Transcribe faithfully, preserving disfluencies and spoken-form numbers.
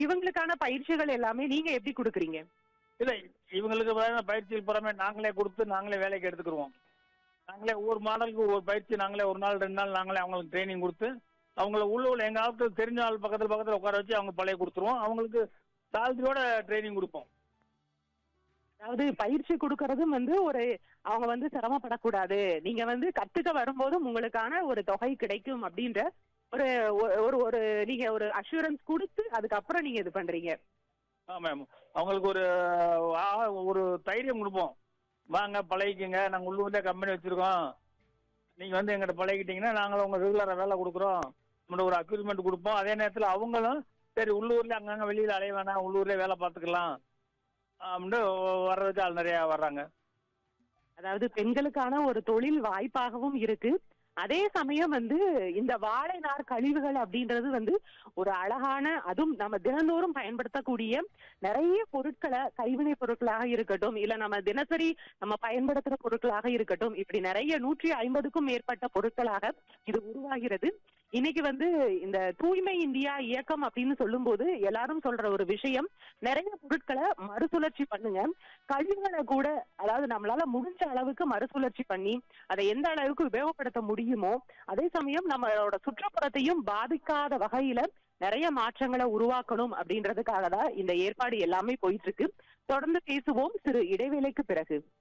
இவங்களுக்கான பயிற்சிகள் எல்லாமே நீங்க எப்படி கொடுக்குறீங்க? இல்லை, இவங்களுக்கு வேற பயிற்சிகள் புறமே நாங்களே கொடுத்து நாங்களே வேலைக்கு எடுத்துக்கிடுவோம். நாங்களே ஒவ்வொரு மாடலுக்கு ஒவ்வொரு பயிற்சி நாங்களே ஒரு நாள் ரெண்டு நாள் நாங்களே அவங்களுக்கு ட்ரைனிங் கொடுத்து அவங்கள உள்ள எங்கள் ஆளுக்கு தெரிஞ்ச ஆள் பக்கத்தில் பக்கத்தில் உட்கார வச்சு அவங்க பழைய கொடுத்துருவோம். அவங்களுக்கு சாலரியோட ட்ரைனிங் கொடுப்போம். அதாவது பயிற்சி கொடுக்கறதும் வந்து ஒரு அவங்க வந்து சிரமப்படக்கூடாது, நீங்க வந்து கத்துக்க வரும்போதும் உங்களுக்கான ஒரு தொகை கிடைக்கும் அப்படின்ற ஒரு ஒரு ஒரு நீங்க ஒரு அஷூரன்ஸ் கொடுத்து அதுக்கப்புறம் நீங்க இது பண்றீங்க. ஆமாம், அவங்களுக்கு ஒரு ஒரு தைரியம் கொடுப்போம். வாங்க பழகிக்குங்க, நாங்கள் உள்ளூர்லேயே கம்பெனி வச்சுருக்கோம், நீங்கள் வந்து எங்கிட்ட பழகிட்டீங்கன்னா நாங்களும் உங்கள் ரெகுலராக வேலை கொடுக்குறோம், நம்மளோட ஒரு அக்யூர்மெண்ட் கொடுப்போம். அதே நேரத்தில் அவங்களும் சரி உள்ளூர்லேயே அங்கங்கே வெளியில் அலைய வேணாம், உள்ளூர்லேயே வேலை பார்த்துக்கலாம் அப்படின்னு வர்றதுக்கு ஆள் நிறையா வர்றாங்க. அதாவது பெண்களுக்கான ஒரு தொழில் வாய்ப்பாகவும் இருக்கு. அதே சமயம் வந்து இந்த வாழை நார் கழிவுகள் அப்படின்றது வந்து ஒரு அழகான, அதுவும் நம்ம தினந்தோறும் பயன்படுத்தக்கூடிய நிறைய பொருட்களை, கைவினை பொருட்களாக இருக்கட்டும், இல்ல நம்ம தினசரி நம்ம பயன்படுத்துற பொருட்களாக இருக்கட்டும், இப்படி நிறைய நூற்றி ஐம்பதுக்கும் மேற்பட்ட பொருட்களாக இது உருவாகிறது. இன்னைக்கு வந்து இந்த தூய்மை இந்தியா இயக்கம் அப்படின்னு சொல்லும் போது எல்லாரும் சொல்ற ஒரு விஷயம், நிறைய பொருட்களை மறுசுழற்சி பண்ணுங்க, கழிவுகளை கூட அதாவது நம்மளால முடிஞ்ச அளவுக்கு மறுசுழற்சி பண்ணி அதை எந்த அளவுக்கு உபயோகப்படுத்த முடியுமோ, அதே சமயம் நம்மளோட சுற்றுப்புறத்தையும் பாதிக்காத வகையில நிறைய மாற்றங்களை உருவாக்கணும் அப்படின்றதுக்காக தான் இந்த ஏற்பாடு எல்லாமே போயிட்டு இருக்கு. தொடர்ந்து பேசுவோம் சிறு இடைவேளைக்கு பிறகு.